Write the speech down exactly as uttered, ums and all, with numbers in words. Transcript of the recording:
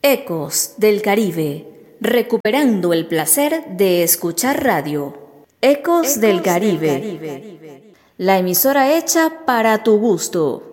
Ecos del Caribe, recuperando el placer de escuchar radio. Ecos, Ecos del, Caribe, del Caribe, la emisora hecha para tu gusto.